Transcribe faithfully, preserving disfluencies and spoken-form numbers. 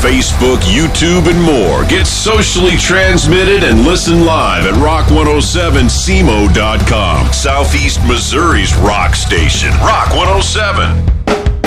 Facebook, YouTube, and more. Get socially transmitted and listen live at rock one oh seven C M O dot com. Southeast Missouri's rock station, Rock one oh seven.